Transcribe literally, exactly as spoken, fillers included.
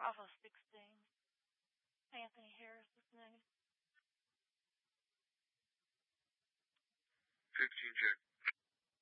Bravo sixteen. Anthony Harris is negative. fifteen check.